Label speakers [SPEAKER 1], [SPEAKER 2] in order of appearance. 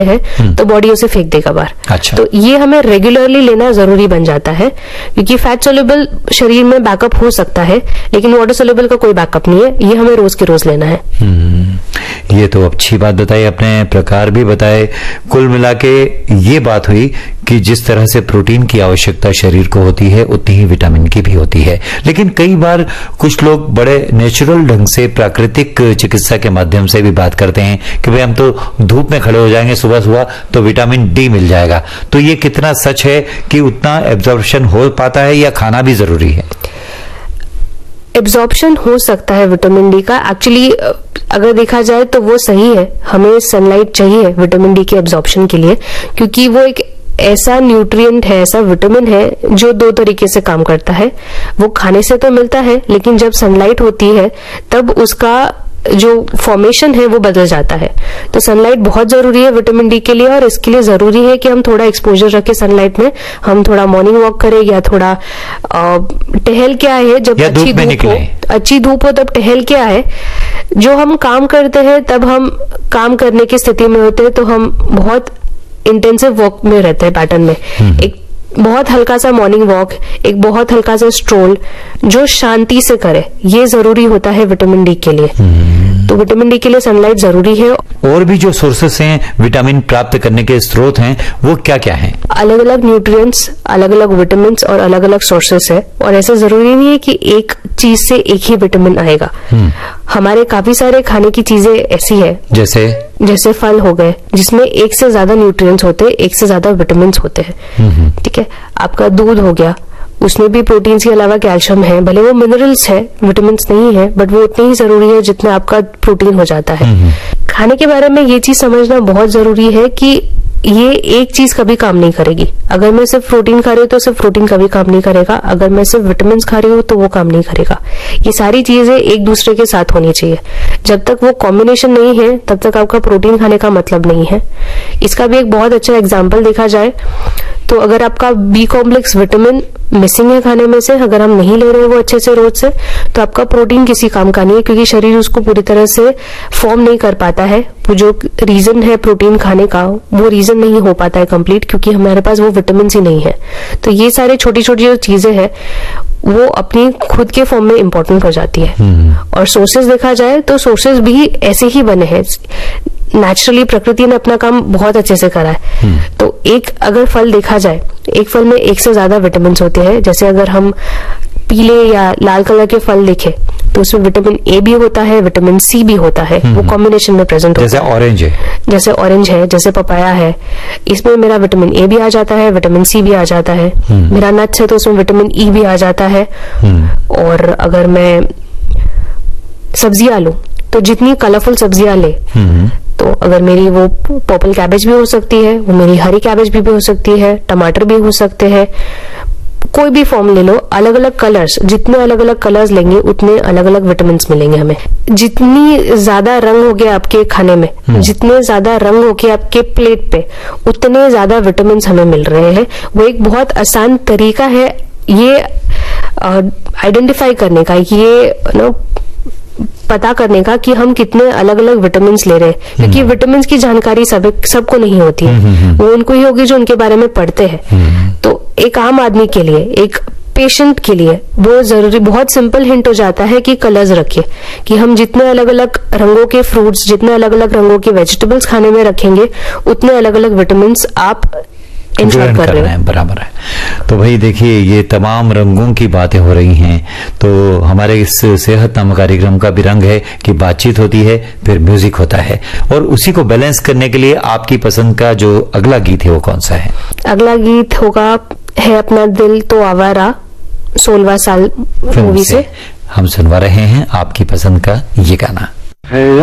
[SPEAKER 1] है तो बॉडी उसे फेंक देगा बाहर।
[SPEAKER 2] अच्छा।
[SPEAKER 1] तो ये हमें रेगुलरली लेना जरूरी बन जाता है, क्योंकि फैट सोल्यूबल शरीर में बैकअप हो सकता है, लेकिन वाटर सोल्यूबल का कोई बैकअप नहीं है, ये हमें रोज के रोज लेना है।
[SPEAKER 2] ये तो अच्छी बात बताई, अपने प्रकार भी बताए। कुल मिला के ये बात हुई कि जिस तरह से प्रोटीन की आवश्यकता शरीर को होती है उतनी ही विटामिन की भी होती है। लेकिन कई बार कुछ लोग बड़े नेचुरल ढंग से प्राकृतिक चिकित्सा के माध्यम से भी बात करते हैं कि भाई हम तो धूप में खड़े हो जाएंगे सुबह सुबह तो विटामिन डी मिल जाएगा। तो ये कितना सच है कि उतना एब्जॉर्प्शन हो पाता है या खाना भी जरूरी है?
[SPEAKER 1] एब्जॉर्प्शन हो सकता है विटामिन डी का। एक्चुअली अगर देखा जाए तो वो सही है, हमें सनलाइट चाहिए विटामिन डी के एब्जॉर्प्शन के लिए, क्योंकि वो एक ऐसा न्यूट्रिएंट है, ऐसा विटामिन है जो दो तरीके से काम करता है। वो खाने से तो मिलता है, लेकिन जब सनलाइट होती है तब उसका जो फॉर्मेशन है वो बदल जाता है। तो सनलाइट बहुत जरूरी है विटामिन डी के लिए, और इसके लिए जरूरी है कि हम थोड़ा एक्सपोजर रखें सनलाइट में, हम थोड़ा मॉर्निंग वॉक करें या थोड़ा टहल के आए, जब अच्छी धूप हो तब टहल के आए। जो हम काम करते हैं तब हम काम करने की स्थिति में होते हैं, तो हम बहुत इंटेंसिव वॉक में रहते हैं पैटर्न में। एक बहुत हल्का सा मॉर्निंग वॉक, एक बहुत हल्का सा स्ट्रोल जो शांति से करे, ये जरूरी होता है विटामिन डी के लिए। तो विटामिन डी के लिए सनलाइट जरूरी है। और
[SPEAKER 2] भी जो सोर्सेस हैं विटामिन प्राप्त करने के स्रोत हैं वो क्या क्या हैं?
[SPEAKER 1] अलग अलग न्यूट्रिएंट्स, अलग अलग विटामिन और अलग अलग सोर्सेस है, और ऐसा जरूरी नहीं है कि एक चीज से एक ही विटामिन आएगा। हमारे काफी सारे खाने की चीजें ऐसी है, जैसे फल हो गए जिसमें एक से ज्यादा न्यूट्रिएंट्स होते हैं, एक से ज्यादा विटामिन होते हैं। ठीक है, आपका दूध हो गया, उसमें भी प्रोटीन के अलावा कैल्शियम है, भले वो मिनरल्स है, विटामिन नहीं है, बट वो उतनी ही जरूरी है जितना आपका प्रोटीन हो जाता है। खाने के बारे में ये चीज समझना बहुत जरूरी है कि ये एक चीज कभी काम नहीं करेगी। अगर मैं सिर्फ प्रोटीन खा रही हूँ तो सिर्फ प्रोटीन कभी काम नहीं करेगा, अगर मैं सिर्फ विटामिन खा रही हूँ तो वो काम नहीं करेगा। ये सारी चीजें एक दूसरे के साथ होनी चाहिए। जब तक वो कॉम्बिनेशन नहीं है तब तक आपका प्रोटीन खाने का मतलब नहीं है। इसका भी एक बहुत अच्छा एग्जाम्पल देखा जाए तो अगर आपका बी कॉम्प्लेक्स विटामिन मिसिंग है खाने में से, अगर हम नहीं ले रहे हैं वो अच्छे से रोज से, तो आपका प्रोटीन किसी काम का नहीं है, क्योंकि शरीर उसको पूरी तरह से फॉर्म नहीं कर पाता है। वो जो रीजन है प्रोटीन खाने का, वो रीजन नहीं हो पाता है कंप्लीट, क्योंकि हमारे पास वो विटामिन ही नहीं है। तो ये सारे छोटी छोटी जो चीजें हैं वो अपनी खुद के फॉर्म में इंपॉर्टेंट हो जाती है। और सोर्सेज देखा जाए तो सोर्सेज भी ऐसे ही बने हैं, नेचुरली प्रकृति ने अपना काम बहुत अच्छे से करा है। तो एक अगर फल देखा जाए, एक फल में एक से ज्यादा विटामिन होते हैं। जैसे अगर हम पीले या लाल कलर के फल देखें तो उसमें विटामिन ए भी होता है, विटामिन सी भी होता है, वो कॉम्बिनेशन में प्रेजेंट होता है। जैसे ऑरेंज है, जैसे पपाया है, इसमें मेरा विटामिन ए भी आ जाता है, विटामिन सी भी आ जाता है। मेरा नट्स है तो उसमें विटामिन ई भी आ जाता है। और अगर मैं सब्जियां लूं तो जितनी कलरफुल सब्जियां ले, तो अगर मेरी वो पर्पल कैबेज भी हो सकती है, वो मेरी हरी कैबेज भी हो सकती है, टमाटर भी हो सकते हैं, कोई भी फॉर्म ले लो, अलग अलग कलर्स, जितने अलग अलग कलर्स लेंगे उतने अलग अलग विटामिन मिलेंगे हमें। जितनी ज्यादा रंग हो गया आपके खाने में, जितने ज्यादा रंग हो गया आपके प्लेट पे, उतने ज्यादा विटामिन हमें मिल रहे हैं। वो एक बहुत आसान तरीका है ये आइडेंटिफाई करने का, ये पता करने का कि हम कितने अलग अलग विटामिन ले रहे हैं, क्योंकि विटामिन की जानकारी सबको नहीं होती है। वो उनको ही होगी जो उनके बारे में पढ़ते हैं। तो एक आम आदमी के लिए, एक पेशेंट के लिए वो जरूरी, बहुत सिंपल हिंट हो जाता है कि कलर्स रखिए, कि हम जितने अलग अलग रंगों के फ्रूट्स, जितने अलग अलग रंगों के वेजिटेबल्स खाने में रखेंगे उतने अलग अलग विटामिन आप
[SPEAKER 2] ग्रहण कर रहे हैं। बराबर है। तो भाई देखिए, ये तमाम रंगों की बातें हो रही हैं, तो हमारे इस सेहत नामक कार्यक्रम का भी रंग है कि बातचीत होती है, फिर म्यूजिक होता है, और उसी को बैलेंस करने के लिए आपकी पसंद का जो अगला गीत है वो कौन सा है?
[SPEAKER 1] अगला गीत होगा है अपना दिल तो आवारा, 16वां साल मूवी से।
[SPEAKER 2] हम सुनवा रहे हैं आपकी पसंद का ये गाना।